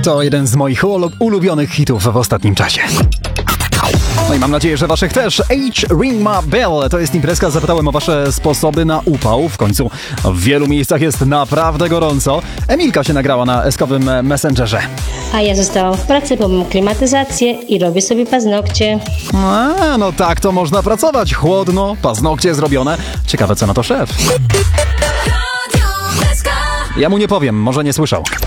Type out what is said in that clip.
To jeden z moich ulubionych hitów w ostatnim czasie. No i mam nadzieję, że waszych też. Ring My Bell to jest imprezka. Zapytałem o wasze sposoby na upał. W końcu w wielu miejscach jest naprawdę gorąco. Emilka się nagrała na eskowym Messengerze. A ja zostałam w pracy, bo mam klimatyzację i robię sobie paznokcie. No tak to można pracować. Chłodno, paznokcie zrobione. Ciekawe, co na to szef. Ja mu nie powiem, może nie słyszał.